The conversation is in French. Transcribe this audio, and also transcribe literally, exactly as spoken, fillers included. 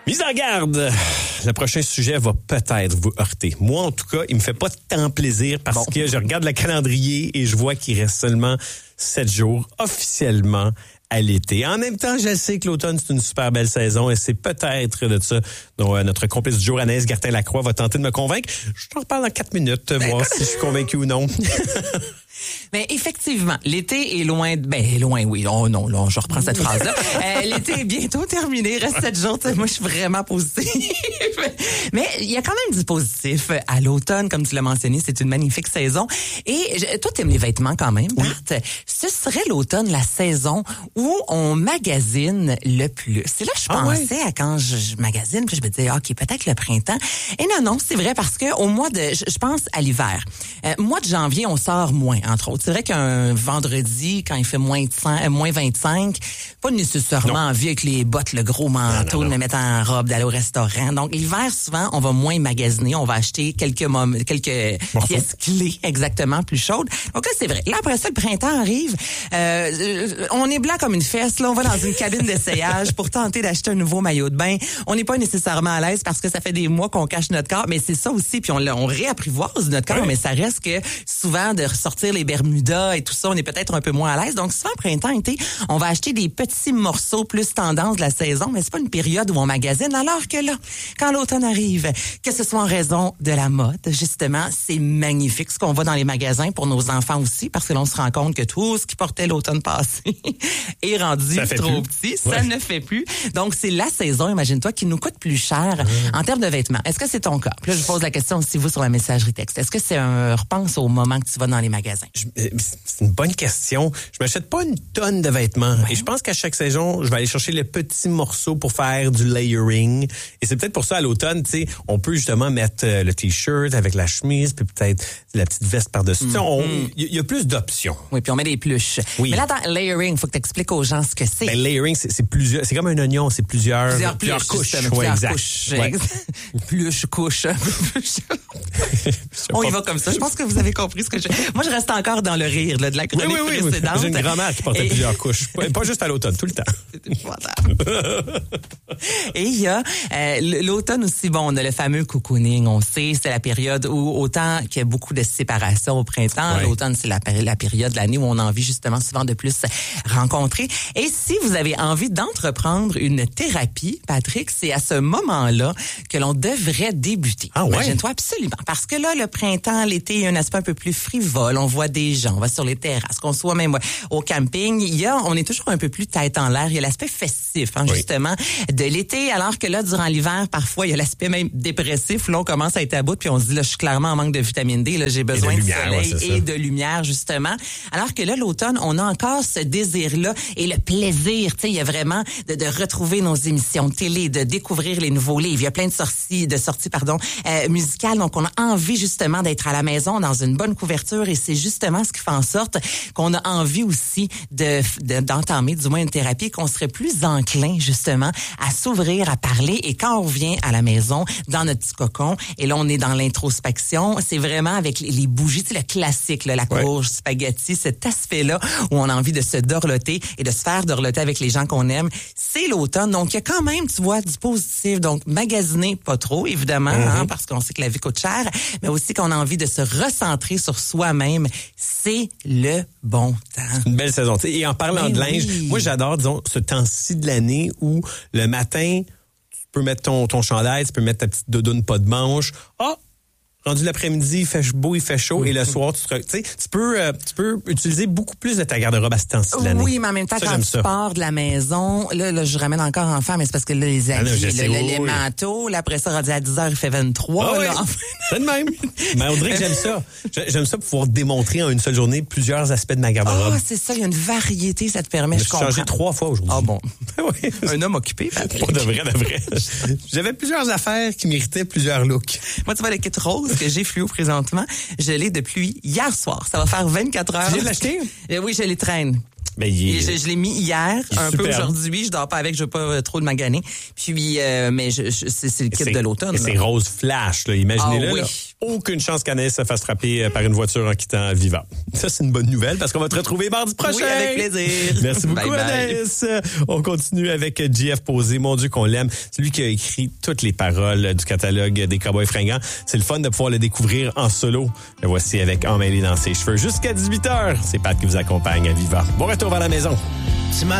Mise en garde, le prochain sujet va peut-être vous heurter. Moi, en tout cas, il me fait pas tant plaisir parce bon. que je regarde le calendrier et je vois qu'il reste seulement sept jours officiellement à l'été. En même temps, je sais que l'automne, c'est une super belle saison et c'est peut-être de ça dont euh, notre complice du jour, Anaïs Gertin-Lacroix, va tenter de me convaincre. Je t'en reparle dans quatre minutes, ben, voir si je suis convaincu ou non. Mais effectivement, l'été est loin, de... ben loin, oui. Oh non, là, je reprends cette phrase-là. Euh, l'été est bientôt terminé. Il reste sept jours. Moi, je suis vraiment positive. Mais il y a quand même du positif à l'automne, comme tu l'as mentionné. C'est une magnifique saison. Et je... toi, t'aimes les vêtements quand même, Pat. Oui. Ce serait l'automne, la saison où on magasine le plus. C'est là que je ah, pensais oui. à quand je, je magasine, puis je me disais, OK, peut-être le printemps. Et non, non, c'est vrai parce que au mois de, je, je pense à l'hiver. Euh, mois de janvier, on sort moins. Entre autres. C'est vrai qu'un vendredi, quand il fait moins de cent, moins vingt-cinq, pas nécessairement non. envie avec les bottes, le gros manteau, de me mettre en robe, d'aller au restaurant. Donc, l'hiver, souvent, on va moins magasiner. On va acheter quelques mom- quelques Morceau. pièces clés, exactement, plus chaudes. Donc là, c'est vrai. Là, après ça, le printemps arrive. Euh, on est blanc comme une fesse. Là, on va dans une cabine d'essayage pour tenter d'acheter un nouveau maillot de bain. On n'est pas nécessairement à l'aise parce que ça fait des mois qu'on cache notre corps. Mais c'est ça aussi. Puis on, on réapprivoise notre corps. Oui. Mais ça reste que souvent, de ressortir les Bermudas et tout ça, on est peut-être un peu moins à l'aise. Donc, souvent, printemps, été, on va acheter des petits morceaux plus tendance de la saison, mais c'est pas une période où on magasine. Alors que là, quand l'automne arrive, que ce soit en raison de la mode, justement, c'est magnifique ce qu'on voit dans les magasins pour nos enfants aussi, parce que l'on se rend compte que tout ce qui portait l'automne passé est rendu trop plus. petit. Ça ouais. ne fait plus. Donc, c'est la saison, imagine-toi, qui nous coûte plus cher mmh. en termes de vêtements. Est-ce que c'est ton cas? Puis là, je vous pose la question aussi, vous, sur la messagerie texte. Est-ce que c'est un repense au moment que tu vas dans les magasins? Je, c'est une bonne question. Je m'achète pas une tonne de vêtements. Ouais. Et je pense qu'à chaque saison, je vais aller chercher les petits morceaux pour faire du layering. Et c'est peut-être pour ça, à l'automne, tu sais, on peut justement mettre euh, le t-shirt avec la chemise, puis peut-être la petite veste par-dessus. Il mm-hmm. y, y a plus d'options. Oui, puis on met des pluches. Oui. Mais là, dans layering, il faut que tu expliques aux gens ce que c'est. Ben, layering, c'est, c'est plusieurs, c'est comme un oignon, c'est plusieurs, plusieurs, plusieurs pluches, couches. Plusieurs ouais, exact. couches. Ouais. Pluche, couche. On y va comme ça. Je pense que vous avez compris ce que je... Moi, je reste encore dans le rire là, de la chronique oui, oui, oui, précédente. J'ai une grand-mère qui portait Et... plusieurs couches. Pas juste à l'automne, tout le temps. C'est épouvantable. Et il y a euh, l'automne aussi, bon, on a le fameux cocooning. On sait, c'est la période où, autant qu'il y a beaucoup de séparation au printemps, ouais. l'automne, c'est la, la période de l'année où on a envie justement souvent de plus rencontrer. Et si vous avez envie d'entreprendre une thérapie, Patrick, c'est à ce moment-là que l'on devrait débuter. Ah ouais? Imagine-toi, absolument. Parce que là, le printemps, l'été, il y a un aspect un peu plus frivole. On voit des gens, on va sur les terrasses, qu'on soit même au camping. Il y a, on est toujours un peu plus tête en l'air. Il y a l'aspect festif, hein, oui. justement, de l'été. Alors que là, durant l'hiver, parfois, il y a l'aspect même dépressif. Là, on commence à être à bout, puis on se dit, là, je suis clairement en manque de vitamine D. Là, j'ai besoin de, de lumière, soleil ouais, et de lumière, justement. Alors que là, l'automne, on a encore ce désir-là et le plaisir. Tu sais, il y a vraiment de, de retrouver nos émissions de télé, de découvrir les nouveaux livres. Il y a plein de sorties, de sorties, pardon, euh, musicales. Donc, on a envie, justement, d'être à la maison dans une bonne couverture et c'est justement ce qui fait en sorte qu'on a envie aussi de, de d'entamer du moins une thérapie, qu'on serait plus enclin justement à s'ouvrir, à parler. Et quand on revient à la maison, dans notre petit cocon, et là on est dans l'introspection, c'est vraiment avec les, les bougies, c'est le classique, là, la ouais. courge, spaghetti, cet aspect-là où on a envie de se dorloter et de se faire dorloter avec les gens qu'on aime. C'est l'automne, donc il y a quand même, tu vois, du positif. Donc magasiner pas trop, évidemment, mm-hmm. hein, parce qu'on sait que la vie coûte cher, mais aussi qu'on a envie de se recentrer sur soi-même. C'est le bon temps. C'est une belle saison. T'sais, et en parlant ben de linge, oui. moi j'adore, disons, ce temps-ci de l'année où le matin, tu peux mettre ton, ton chandail, tu peux mettre ta petite doudoune pas de manche. Ah! Rendu l'après-midi, il fait beau, il fait chaud, mm-hmm. et le soir, tu, te, tu sais, tu peux, euh, tu peux utiliser beaucoup plus de ta garde-robe à ce temps-ci de l'année. Oui, mais en même temps, ça, quand tu ça. pars de la maison, là, là, je ramène encore enfant, mais c'est parce que là, les habits, ah, le, le, les manteaux, là, après ça, rendu à dix heures, il fait vingt-trois. Ah, là, oui. enfin. C'est de même. Mais on dirait que j'aime ça. J'aime ça pouvoir démontrer en une seule journée plusieurs aspects de ma garde-robe. Ah, c'est ça, il y a une variété, ça te permet, je, je comprends. J'ai changé trois fois aujourd'hui. Ah bon. oui. Un homme occupé, Patrick. Pas de vrai, de vrai. J'avais plusieurs affaires qui méritaient plusieurs looks. Moi, tu vois, le kit rose que j'ai fluo présent. Je l'ai depuis hier soir. Ça va faire vingt-quatre heures. Tu viens de l'acheter? Euh, oui, je les traîne. Ben, il est... je, je l'ai mis hier, un superbe. peu aujourd'hui. Je dors pas avec, je veux pas euh, trop le maganer. Puis, euh, mais je, je, c'est, c'est le kit c'est, de l'automne. C'est rose flash, là. Imaginez-le. Ah, oui. Là. Aucune chance qu'Anaïs se fasse frapper par une voiture en quittant Viva. Ça, c'est une bonne nouvelle parce qu'on va te retrouver mardi prochain. Oui, avec plaisir. Merci beaucoup, bye bye. Anaïs. On continue avec J F Posé. Mon Dieu qu'on l'aime. C'est lui qui a écrit toutes les paroles du catalogue des Cowboys fringants. C'est le fun de pouvoir le découvrir en solo. Le voici avec Emmêlé dans ses cheveux. Jusqu'à dix-huit heures, c'est Pat qui vous accompagne à Viva. Bon retour vers la maison.